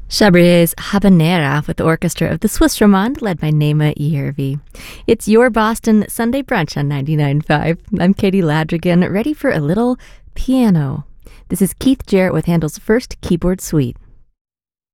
Chabrier's Habanera with the orchestra of the Swiss Romande led by Naima Yervi. It's your Boston Sunday brunch on 99.5. I'm Katie Ladrigan, ready for a little piano. This is Keith Jarrett with Handel's first keyboard suite.